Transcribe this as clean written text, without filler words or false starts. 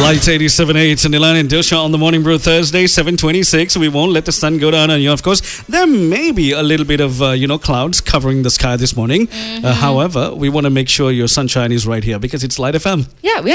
It's 87.8 Nilan and Dilsha on the Morning Brew Thursday, 7:26. We won't let the sun go down on you. Of course, there may be a little bit of, clouds covering the sky this morning. However, we want to make sure your sunshine is right here because it's Light FM. Yeah, we